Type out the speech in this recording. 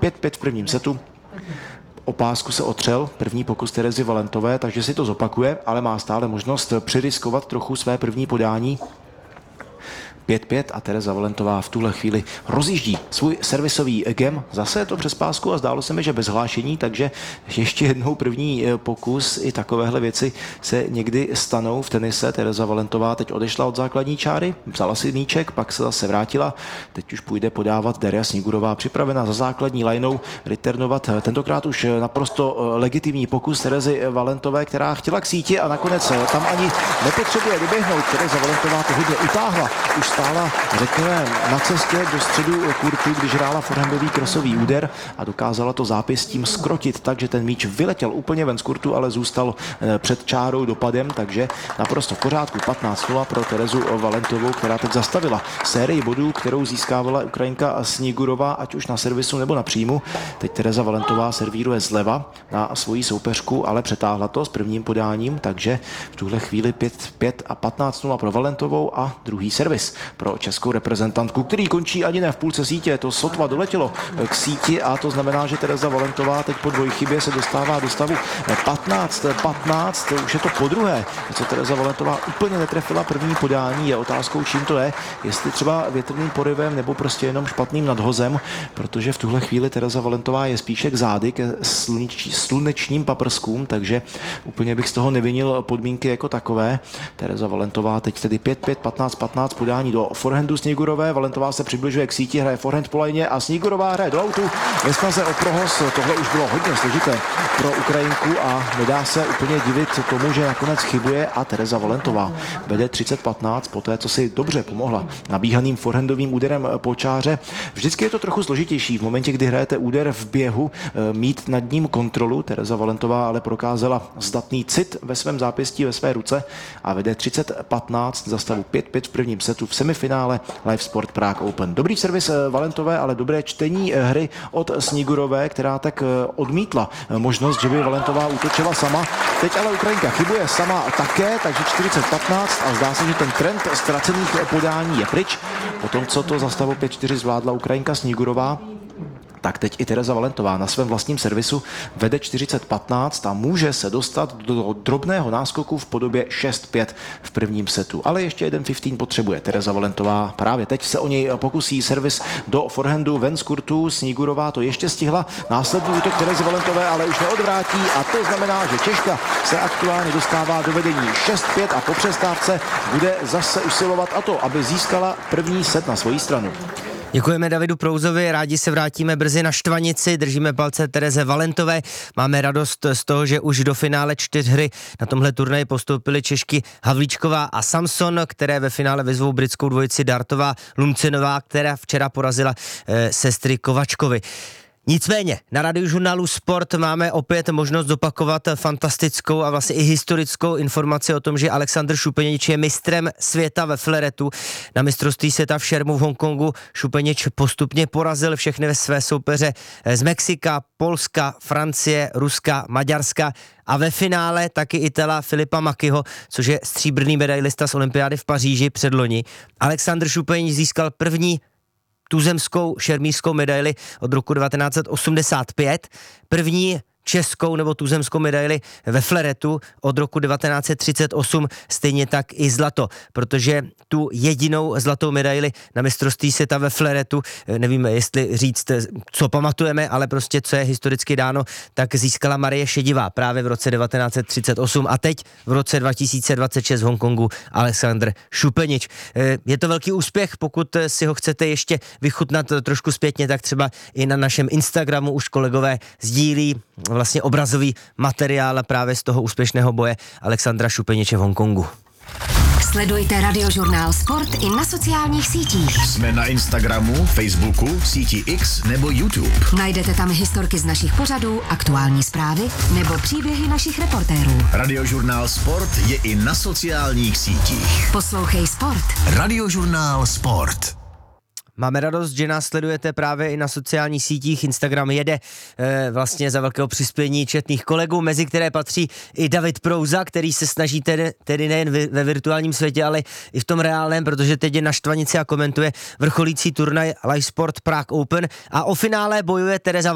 5-5 v prvním setu. O pásku se otřel první pokus Terezy Valentové, takže si to zopakuje, ale má stále možnost přiriskovat trochu své první podání. 5-5 a Tereza Valentová v tuhle chvíli rozjíždí svůj servisový gem. Zase je to přes pásku a zdálo se mi, že bez hlášení, takže ještě jednou první pokus. I takovéhle věci se někdy stanou v tenise. Tereza Valentová teď odešla od základní čáry, vzala si míček, pak se zase vrátila. Teď už půjde podávat Darja Snigurová, připravená za základní lineou returnovat. Tentokrát už naprosto legitimní pokus Terezy Valentové, která chtěla k síti a nakonec tam ani nepotřebuje doběhnout. Tereza Valentová to hodně utáhla. Už stála, řekněme, na cestě do středu kurtu, když hrála forehandový krosový úder a dokázala to zápěstím skrotit tak, že ten míč vyletěl úplně ven z kurtu, ale zůstal před čárou dopadem, takže naprosto v pořádku 15-0 pro Terezu Valentovou, která teď zastavila sérii bodů, kterou získávala Ukrajinka Snigurová, ať už na servisu nebo na příjmu. Teď Tereza Valentová servíruje zleva na svoji soupeřku, ale přetáhla to s prvním podáním, takže v tuhle chvíli 5-5 a 15-0 pro Valentovou a druhý servis pro českou reprezentantku, který končí ani ne v půlce sítě. To sotva doletělo k síti a to znamená, že Tereza Valentová teď po dvojchybě se dostává do stavu 15-15. Už je to podruhé, co Tereza Valentová úplně netrefila první podání. Je otázkou, čím to je. Jestli třeba větrným porivem nebo prostě jenom špatným nadhozem, protože v tuhle chvíli Tereza Valentová je spíše k zády, ke slunečním paprskům, takže úplně bych z toho nevinil podmínky jako takové. Tereza Valentová teď tedy 5-5, 15-15 podání do forehandu Snigurové. Valentová se přibližuje k síti, hraje forehand po lajně a Snigurová hraje do autu ve snaze o prohoz. Tohle už bylo hodně složité pro Ukrajinku a nedá se úplně divit tomu, že nakonec chybuje a Tereza Valentová vede 30-15 poté, co si dobře pomohla nabíhaným forehandovým úderem po čáře. Vždycky je to trochu složitější v momentě, kdy hrajete úder v běhu, mít nad ním kontrolu. Tereza Valentová ale prokázala zdatný cit ve svém zápěstí, ve své ruce a vede 30-15 za stavu 5-5 v prvním setu v semifinále Live Sport Prague Open. Dobrý servis Valentové, ale dobré čtení hry od Snigurové, která tak odmítla možnost, že by Valentová útočila sama. Teď ale Ukrajinka chybuje sama také, takže 40-15 a zdá se, že ten trend ztracených podání je pryč. Po tom, co to za stavu 5-4 zvládla Ukrajinka Snigurová, tak teď i Tereza Valentová na svém vlastním servisu vede 40-15 a může se dostat do drobného náskoku v podobě 6-5 v prvním setu. Ale ještě jeden 15 potřebuje Tereza Valentová. Právě teď se o něj pokusí servis do forehandu ven z kurtu. Snigurová to ještě stihla. Následný útok Terezy Valentové ale už neodvrátí a to znamená, že Češka se aktuálně dostává do vedení 6-5 a po přestávce bude zase usilovat a to, aby získala první set na svoji stranu. Děkujeme Davidu Prouzovi, rádi se vrátíme brzy na Štvanici, držíme palce Tereze Valentové. Máme radost z toho, že už do finále 4 hry na tomhle turnaji postoupily Češky Havlíčková a Samson, které ve finále vyzvou britskou dvojici Dartová Lumcinová, která včera porazila sestry Kovačkovy. Nicméně, na Radiožurnálu Sport máme opět možnost zopakovat fantastickou a vlastně i historickou informaci o tom, že Alexandr Šupenič je mistrem světa ve fleretu. Na mistrovství světa v šermu v Hongkongu Šupenič postupně porazil všechny své soupeře z Mexika, Polska, Francie, Ruska, Maďarska a ve finále taky Itala Filipa Makyho, což je stříbrný medailista z olympiády v Paříži předloni. Alexandr Šupenič získal první tuzemskou šermířskou medaili od roku 1985, první českou nebo tuzemskou medaili ve fleretu od roku 1938, stejně tak i zlato, protože tu jedinou zlatou medaili na mistrovství světa ve fleretu, nevíme, jestli říct, co pamatujeme, ale prostě co je historicky dáno, tak získala Marie Šedivá právě v roce 1938 a teď v roce 2026 v Hongkongu Alexandr Šupenič. Je to velký úspěch, pokud si ho chcete ještě vychutnat trošku zpětně, tak třeba i na našem Instagramu už kolegové sdílí vlastně obrazový materiál právě z toho úspěšného boje Alexandra Šupeniče v Hongkongu. Sledujte Radiožurnál Sport i na sociálních sítích. Jsme na Instagramu, Facebooku, síti X nebo YouTube. Najdete tam historky z našich pořadů, aktuální zprávy nebo příběhy našich reportérů. Radiožurnál Sport je i na sociálních sítích. Poslouchej Sport. Radiožurnál Sport. Máme radost, že nás sledujete právě i na sociálních sítích. Instagram jede vlastně za velkého přispění četných kolegů, mezi které patří i David Prouza, který se snaží tedy nejen ve virtuálním světě, ale i v tom reálném, protože teď je na Štvanici a komentuje vrcholící turnaj Live Sport Prague Open a o finále bojuje Tereza